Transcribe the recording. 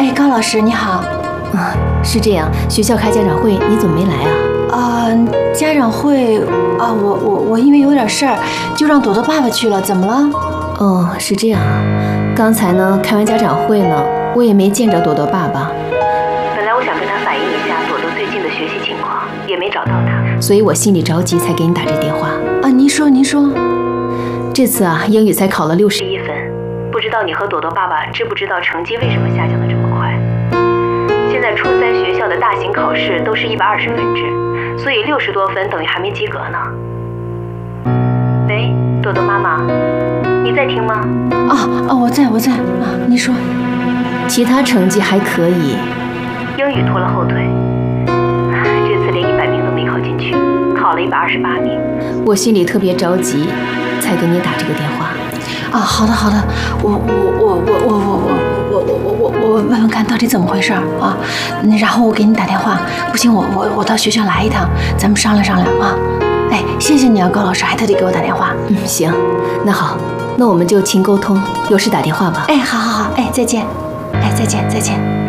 哎，高老师你好。 啊，是这样，学校开家长会，你怎么没来啊？ 家长会啊，我因为有点事儿，就让朵朵爸爸去了。怎么了？ 哦，是这样啊。刚才呢，开完家长会呢，我也没见着朵朵爸爸。本来我想跟他反映一下朵朵最近的学习情况，也没找到他，所以我心里着急，才给你打这电话。 啊，您说。 这次啊，英语才考了61分，不知道你和朵朵爸爸知不知道成绩为什么下降的这么快？现在初三学校的大型考试都是120分制，所以60多分等于还没及格呢。喂，朵朵妈妈，你在听吗？ 我在啊，你说。 其他成绩还可以，英语拖了后腿，这次连100名都没考进去，考了128名，我心里特别着急，才给你打这个电话。 好的，我问问看到底怎么回事啊？然后我给你打电话，不行我到学校来一趟，咱们商量啊。哎，谢谢你啊，高老师，还特地给我打电话。 行，那好，那我们就勤沟通，有事打电话吧。 哎，好，哎，再见，再见。